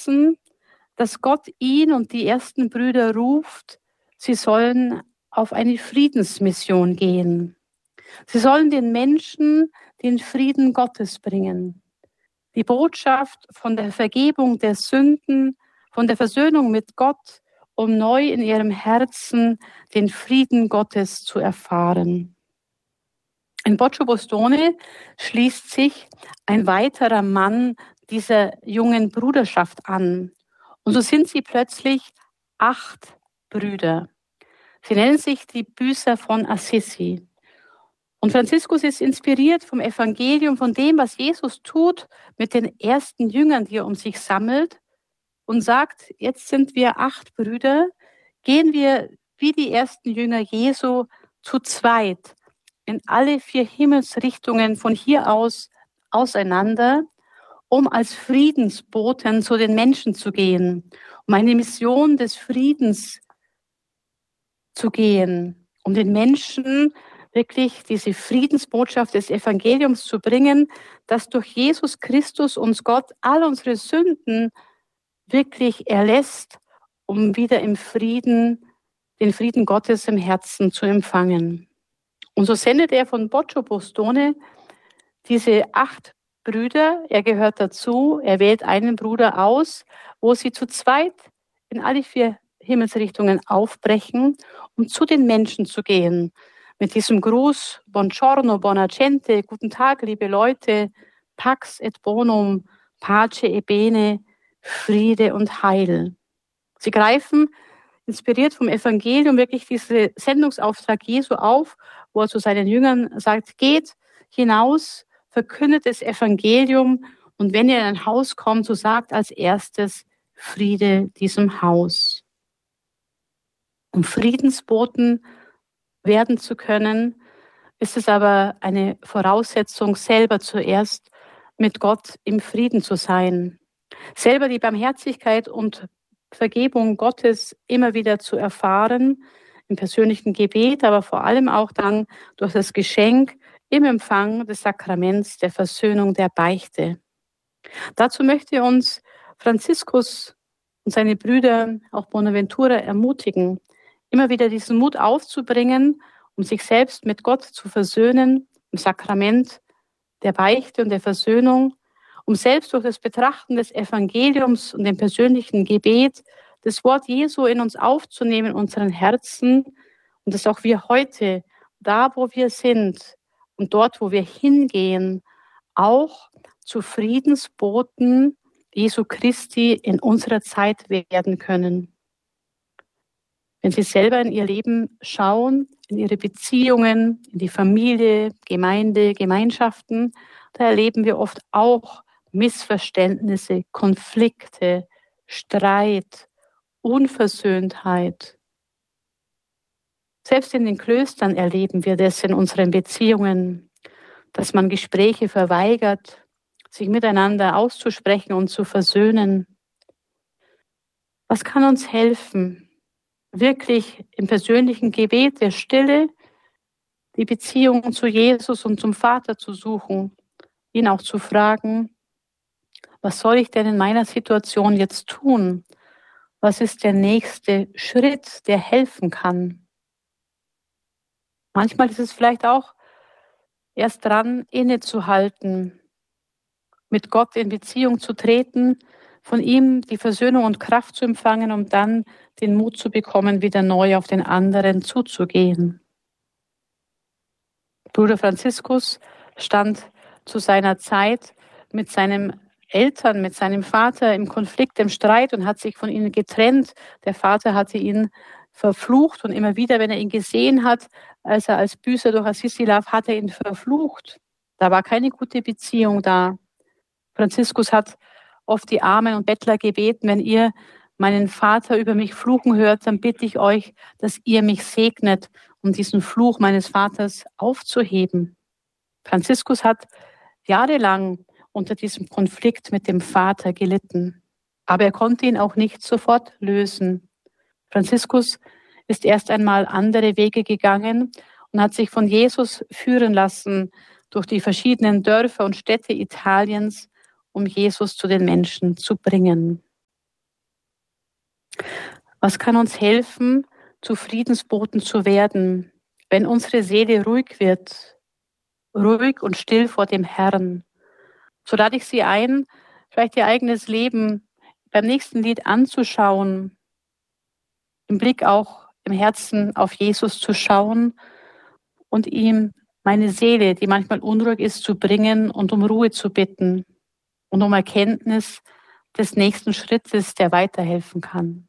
wissen, dass Gott ihn und die ersten Brüder ruft, sie sollen auf eine Friedensmission gehen. Sie sollen den Menschen den Frieden Gottes bringen. Die Botschaft von der Vergebung der Sünden, von der Versöhnung mit Gott, um neu in ihrem Herzen den Frieden Gottes zu erfahren. In Boccio Bostone schließt sich ein weiterer Mann dieser jungen Bruderschaft an. Und so sind sie plötzlich 8 Brüder. Sie nennen sich die Büßer von Assisi. Und Franziskus ist inspiriert vom Evangelium, von dem, was Jesus tut mit den ersten Jüngern, die er um sich sammelt, und sagt, jetzt sind wir 8 Brüder, gehen wir wie die ersten Jünger Jesu zu zweit in alle 4 Himmelsrichtungen von hier aus auseinander, um als Friedensboten zu den Menschen zu gehen, um eine Mission des Friedens zu gehen, um den Menschen wirklich diese Friedensbotschaft des Evangeliums zu bringen, dass durch Jesus Christus uns Gott all unsere Sünden wirklich erlässt, um wieder im Frieden, den Frieden Gottes im Herzen zu empfangen. Und so sendet er von Boccio Bostone diese 8 Brüder, er gehört dazu, er wählt einen Bruder aus, wo sie zu zweit in alle 4 Himmelsrichtungen aufbrechen, um zu den Menschen zu gehen. Mit diesem Gruß, Buongiorno, buona gente, guten Tag, liebe Leute, pax et bonum, pace e bene, Friede und Heil. Sie greifen, inspiriert vom Evangelium, wirklich diesen Sendungsauftrag Jesu auf, wo er zu seinen Jüngern sagt, geht hinaus, verkündet das Evangelium und wenn ihr in ein Haus kommt, so sagt als erstes Friede diesem Haus. Um Friedensboten werden zu können, ist es aber eine Voraussetzung, selber zuerst mit Gott im Frieden zu sein. Selber die Barmherzigkeit und Vergebung Gottes immer wieder zu erfahren, im persönlichen Gebet, aber vor allem auch dann durch das Geschenk im Empfang des Sakraments der Versöhnung der Beichte. Dazu möchte uns Franziskus und seine Brüder, auch Bonaventura, ermutigen, immer wieder diesen Mut aufzubringen, um sich selbst mit Gott zu versöhnen, im Sakrament der Beichte und der Versöhnung, um selbst durch das Betrachten des Evangeliums und dem persönlichen Gebet das Wort Jesu in uns aufzunehmen, in unseren Herzen, und dass auch wir heute, da wo wir sind und dort, wo wir hingehen, auch zu Friedensboten Jesu Christi in unserer Zeit werden können. Wenn Sie selber in Ihr Leben schauen, in Ihre Beziehungen, in die Familie, Gemeinde, Gemeinschaften, da erleben wir oft auch Missverständnisse, Konflikte, Streit, Unversöhntheit. Selbst in den Klöstern erleben wir das in unseren Beziehungen, dass man Gespräche verweigert, sich miteinander auszusprechen und zu versöhnen. Was kann uns helfen, wirklich im persönlichen Gebet der Stille die Beziehung zu Jesus und zum Vater zu suchen, ihn auch zu fragen, was soll ich denn in meiner Situation jetzt tun? Was ist der nächste Schritt, der helfen kann? Manchmal ist es vielleicht auch erst dran, innezuhalten, mit Gott in Beziehung zu treten, von ihm die Versöhnung und Kraft zu empfangen, um dann den Mut zu bekommen, wieder neu auf den anderen zuzugehen. Bruder Franziskus stand zu seiner Zeit mit seinen Eltern, mit seinem Vater im Konflikt, im Streit und hat sich von ihnen getrennt. Der Vater hatte ihn verflucht und immer wieder, wenn er ihn gesehen hat, als er als Büßer durch Assisi lief, hat er ihn verflucht. Da war keine gute Beziehung da. Franziskus hat oft die Armen und Bettler gebeten, wenn ihr meinen Vater über mich fluchen hört, dann bitte ich euch, dass ihr mich segnet, um diesen Fluch meines Vaters aufzuheben. Franziskus hat jahrelang unter diesem Konflikt mit dem Vater gelitten, aber er konnte ihn auch nicht sofort lösen. Franziskus ist erst einmal andere Wege gegangen und hat sich von Jesus führen lassen durch die verschiedenen Dörfer und Städte Italiens, um Jesus zu den Menschen zu bringen. Was kann uns helfen, zu Friedensboten zu werden, wenn unsere Seele ruhig wird, ruhig und still vor dem Herrn? So lade ich Sie ein, vielleicht Ihr eigenes Leben beim nächsten Lied anzuschauen, im Blick auch im Herzen auf Jesus zu schauen und ihm meine Seele, die manchmal unruhig ist, zu bringen und um Ruhe zu bitten und um Erkenntnis des nächsten Schrittes, der weiterhelfen kann.